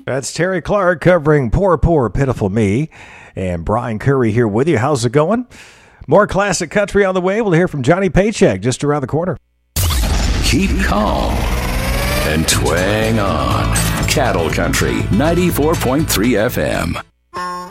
That's Terry Clark covering Poor, Poor, Pitiful Me. And Brian Curry here with you. How's it going? More classic country on the way. We'll hear from Johnny Paycheck just around the corner. Keep calm and twang on. Cattle Country 94.3 FM.